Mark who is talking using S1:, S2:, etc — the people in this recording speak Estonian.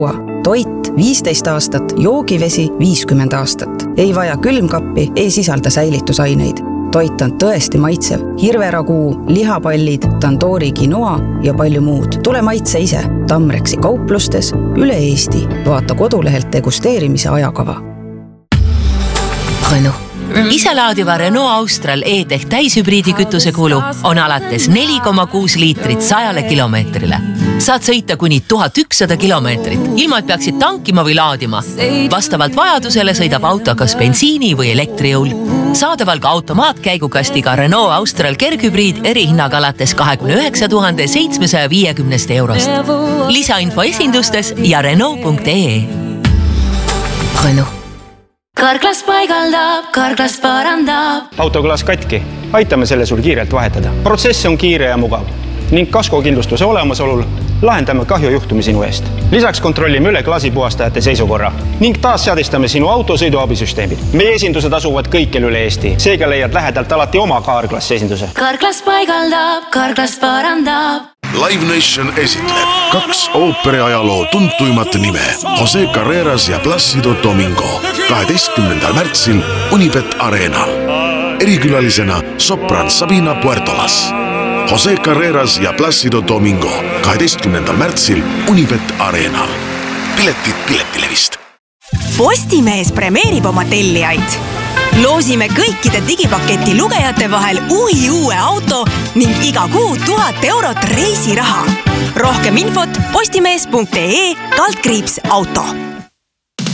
S1: Toit 15 aastat, joogivesi 50 aastat. Ei vaja külmkappi, ei sisalda säilitusaineid. Toit on tõesti maitsev. Hirveraguu, lihapallid, tandoori quinoa ja palju muud. Tule maitse ise. Tamreksi kauplustes üle Eesti. Vaata kodulehelt degusteerimise ajakava.
S2: Renault. Iselaadiva Renault Austral E-Tech täishübriidi kütuse kulu on alates 4,6 liitrit 100 kilomeetrile. Saad sõita kuni 1100 kilomeetrit, ilma et peaksid tankima või laadima. Vastavalt vajadusele sõidab auto kas bensiini või elektrijõul. Saadaval ka automaatkäigukastiga Renault Austral kerghübriid erihinnaga alates 29 750 eurost. Lisainfo esindustes ja Renault.ee. Renault.
S3: Karklas paigaldab, Karklas parandab.
S4: Autoklaas katki. Aitame selle sul kiirelt vahetada. Protsess on kiire ja mugav ning kaskokindlustuse olemasolul lahendame kahjujuhtumi sinu eest. Lisaks kontrollime üle klaasipuhastajate seisukorra ning taas seadistame sinu autosõiduabisüsteemid. Meie esindused asuvad kõikjal üle Eesti. Seega leiad lähedalt alati oma Karklas esinduse.
S3: Karklas paigaldab, Karklas parandab.
S5: Live Nation esitleb 2 ooperiajaloo tuntuimat nime Jose Carreras ja Plácido Domingo 12. märtsil Unibet Arenal. Erikülalisena sopran Sabina Puertolas. Jose Carreras ja Plácido Domingo 12. märtsil Unibet Arenal. Piletid Piletilevist.
S6: Postimees premeerib oma tellijaid. Loosime kõikide digipaketi lugejate vahel uue auto ning iga kuu 1000 eurot reisiraha. Rohkem infot postimees.ee/auto.